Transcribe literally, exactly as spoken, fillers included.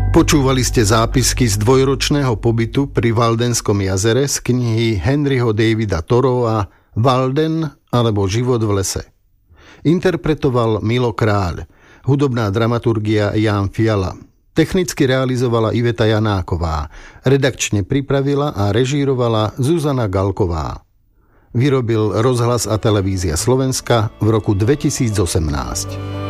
Počúvali ste zápisky z dvojročného pobytu pri Valdenskom jazere z knihy Henryho Davida Thoreaua Walden alebo Život v lese. Interpretoval Milo Kráľ, hudobná dramaturgia Ján Fiala. Technicky realizovala Iveta Janáková, redakčne pripravila a režírovala Zuzana Galková. Vyrobil Rozhlas a televízia Slovenska v roku dvetisícosemnásť.